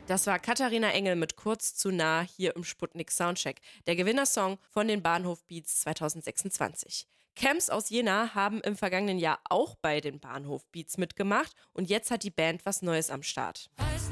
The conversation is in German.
Das war Katharina Engel mit Kurz zu nah hier im Sputnik Soundcheck, der Gewinnersong von den Bahnhof Beats 2026. Camps aus Jena haben im vergangenen Jahr auch bei den Bahnhof Beats mitgemacht und jetzt hat die Band was Neues am Start.